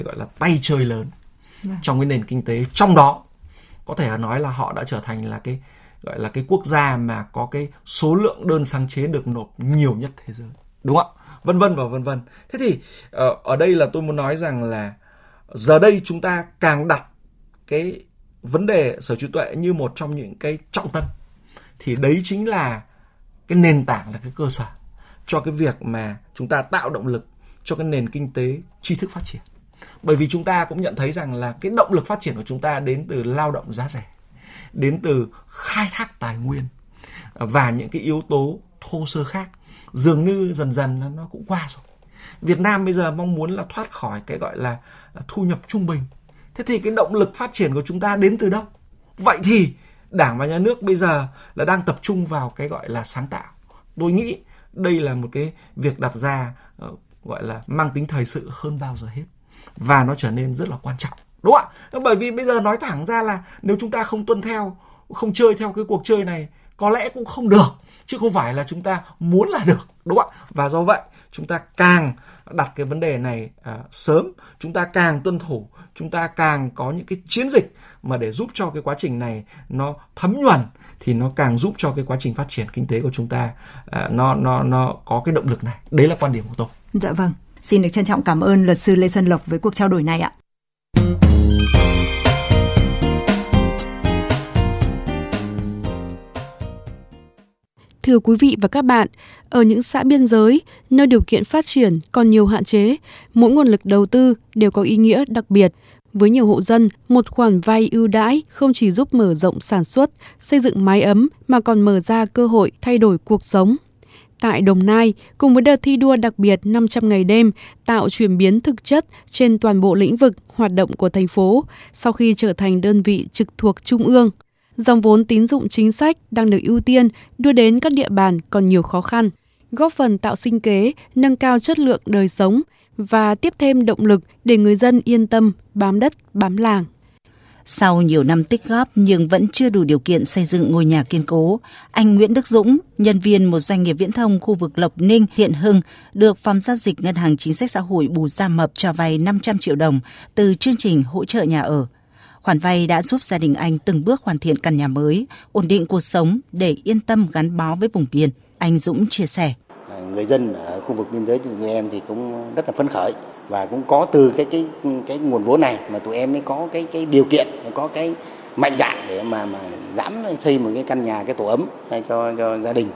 gọi là tay chơi lớn trong cái nền kinh tế. Trong đó có thể nói là họ đã trở thành là cái gọi là cái quốc gia mà có cái số lượng đơn sáng chế được nộp nhiều nhất thế giới, đúng không ạ? Vân vân và vân vân. Thế thì ở đây là tôi muốn nói rằng là giờ đây chúng ta càng đặt cái vấn đề sở hữu trí tuệ như một trong những cái trọng tâm, thì đấy chính là cái nền tảng, là cái cơ sở cho cái việc mà chúng ta tạo động lực cho cái nền kinh tế tri thức phát triển. Bởi vì chúng ta cũng nhận thấy rằng là cái động lực phát triển của chúng ta đến từ lao động giá rẻ, đến từ khai thác tài nguyên và những cái yếu tố thô sơ khác. Dường như dần dần nó cũng qua rồi. Việt Nam bây giờ mong muốn là thoát khỏi cái gọi là thu nhập trung bình. Thế thì cái động lực phát triển của chúng ta đến từ đâu? Vậy thì Đảng và Nhà nước bây giờ là đang tập trung vào cái gọi là sáng tạo. Tôi nghĩ đây là một cái việc đặt ra gọi là mang tính thời sự hơn bao giờ hết. Và nó trở nên rất là quan trọng. Đúng không ạ? Bởi vì bây giờ nói thẳng ra là nếu chúng ta không tuân theo, không chơi theo cái cuộc chơi này, có lẽ cũng không được. Chứ không phải là chúng ta muốn là được. Đúng không ạ? Và do vậy chúng ta càng đặt cái vấn đề này sớm, chúng ta càng tuân thủ, chúng ta càng có những cái chiến dịch mà để giúp cho cái quá trình này nó thấm nhuần, thì nó càng giúp cho cái quá trình phát triển kinh tế của chúng ta nó có cái động lực này. Đấy là quan điểm của tôi. Dạ vâng. Xin được trân trọng cảm ơn luật sư Lê Xuân Lộc với cuộc trao đổi này ạ. Thưa quý vị và các bạn, ở những xã biên giới, nơi điều kiện phát triển còn nhiều hạn chế, mỗi nguồn lực đầu tư đều có ý nghĩa đặc biệt. Với nhiều hộ dân, một khoản vay ưu đãi không chỉ giúp mở rộng sản xuất, xây dựng mái ấm mà còn mở ra cơ hội thay đổi cuộc sống. Tại Đồng Nai, cùng với đợt thi đua đặc biệt 500 ngày đêm tạo chuyển biến thực chất trên toàn bộ lĩnh vực hoạt động của thành phố sau khi trở thành đơn vị trực thuộc Trung ương, dòng vốn tín dụng chính sách đang được ưu tiên đưa đến các địa bàn còn nhiều khó khăn, góp phần tạo sinh kế, nâng cao chất lượng đời sống và tiếp thêm động lực để người dân yên tâm bám đất, bám làng. Sau nhiều năm tích góp nhưng vẫn chưa đủ điều kiện xây dựng ngôi nhà kiên cố, anh Nguyễn Đức Dũng, nhân viên một doanh nghiệp viễn thông khu vực Lộc Ninh, Thiện Hưng, được Phòng Giao dịch Ngân hàng Chính sách Xã hội Bù Gia Mập cho vay 500 triệu đồng từ chương trình hỗ trợ nhà ở. Khoản vay đã giúp gia đình anh từng bước hoàn thiện căn nhà mới, ổn định cuộc sống để yên tâm gắn bó với vùng biên. Anh Dũng chia sẻ. Người dân ở khu vực biên giới như tụi em thì cũng rất là phấn khởi, và cũng có từ cái nguồn vốn này mà tụi em mới có cái điều kiện, có cái mạnh dạn để mà dám xây một cái căn nhà, cái tổ ấm cho gia đình.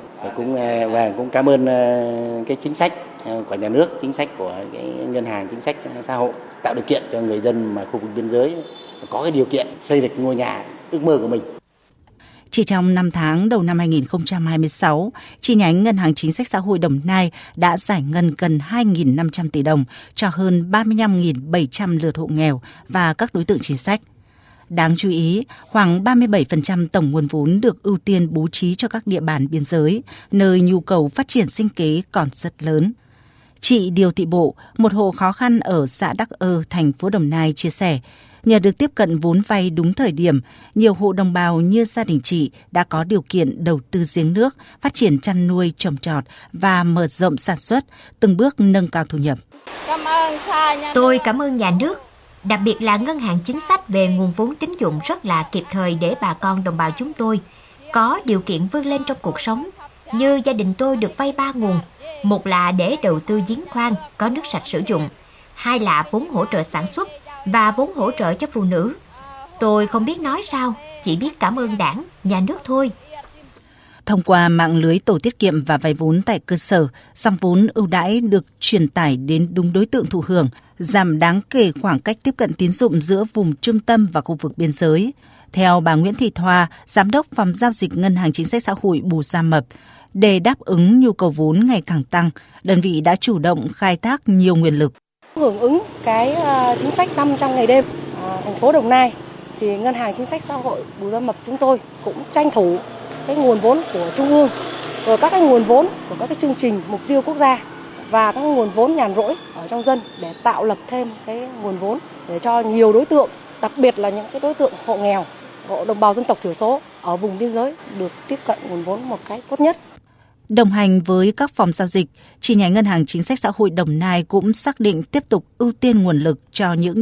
Và cũng cảm ơn cái chính sách của nhà nước, chính sách của cái ngân hàng chính sách xã hội tạo điều kiện cho người dân mà khu vực biên giới có cái điều kiện xây được ngôi nhà ước mơ của mình. Chỉ trong 5 tháng đầu năm 2026, chi nhánh Ngân hàng Chính sách Xã hội Đồng Nai đã giải ngân gần 2.500 tỷ đồng cho hơn 35.700 lượt hộ nghèo và các đối tượng chính sách. Đáng chú ý, khoảng 37% tổng nguồn vốn được ưu tiên bố trí cho các địa bàn biên giới, nơi nhu cầu phát triển sinh kế còn rất lớn. Chị Điều Thị Bộ, một hộ khó khăn ở xã Đắc Ơ, thành phố Đồng Nai chia sẻ, nhờ được tiếp cận vốn vay đúng thời điểm, nhiều hộ đồng bào như gia đình chị đã có điều kiện đầu tư giếng nước, phát triển chăn nuôi, trồng trọt và mở rộng sản xuất, từng bước nâng cao thu nhập. Tôi cảm ơn nhà nước, đặc biệt là Ngân hàng Chính sách về nguồn vốn tín dụng rất là kịp thời để bà con đồng bào chúng tôi có điều kiện vươn lên trong cuộc sống. Như gia đình tôi được vay 3 nguồn, một là để đầu tư giếng khoan có nước sạch sử dụng, hai là vốn hỗ trợ sản xuất và vốn hỗ trợ cho phụ nữ. Tôi không biết nói sao, chỉ biết cảm ơn Đảng, nhà nước thôi. Thông qua mạng lưới tổ tiết kiệm và vay vốn tại cơ sở, dòng vốn ưu đãi được truyền tải đến đúng đối tượng thụ hưởng, giảm đáng kể khoảng cách tiếp cận tín dụng giữa vùng trung tâm và khu vực biên giới. Theo bà Nguyễn Thị Thoa, Giám đốc Phòng Giao dịch Ngân hàng Chính sách Xã hội Bù Gia Mập, để đáp ứng nhu cầu vốn ngày càng tăng, đơn vị đã chủ động khai thác nhiều nguồn lực. Hưởng ứng cái chính sách 500 ngày đêm thành phố Đồng Nai, thì Ngân hàng Chính sách Xã hội Bù Gia Mập chúng tôi cũng tranh thủ cái nguồn vốn của Trung ương, rồi các cái nguồn vốn của các cái chương trình mục tiêu quốc gia và các nguồn vốn nhàn rỗi ở trong dân để tạo lập thêm cái nguồn vốn để cho nhiều đối tượng, đặc biệt là những cái đối tượng hộ nghèo, hộ đồng bào dân tộc thiểu số ở vùng biên giới được tiếp cận nguồn vốn một cách tốt nhất. Đồng hành với các phòng giao dịch, chi nhánh Ngân hàng Chính sách Xã hội Đồng Nai cũng xác định tiếp tục ưu tiên nguồn lực cho những